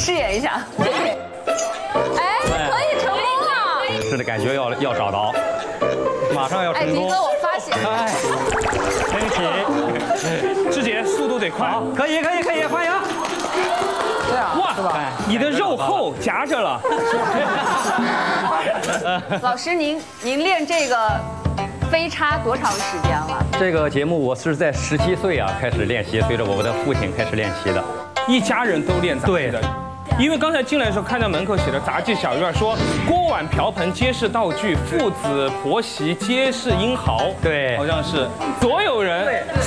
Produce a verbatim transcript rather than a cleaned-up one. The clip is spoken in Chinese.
试演一下。哎，可以成功了。 是的感觉要要找到，马上要哎， 成功。 迪哥，我发现， 哎，对不起， 志杰速度得快。 可以可以可以，欢迎。 对啊， 哇， 是吧？ 你的肉厚夹着了。 老师您您练这个飞叉多长时间了？ 这个节目我是在十七岁啊开始练习，随着我的父亲开始练习的。 一家人都练杂技的。因为刚才进来的时候看到门口写的杂技小院，说锅碗瓢盆皆是道具，父子婆媳皆是英豪。 对， 好像是所有人